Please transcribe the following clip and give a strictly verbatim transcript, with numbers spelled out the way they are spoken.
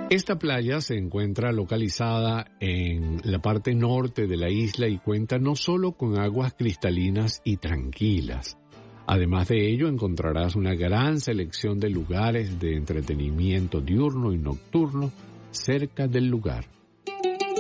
Esta playa se encuentra localizada en la parte norte de la isla y cuenta no solo con aguas cristalinas y tranquilas. Además de ello, encontrarás una gran selección de lugares de entretenimiento diurno y nocturno cerca del lugar.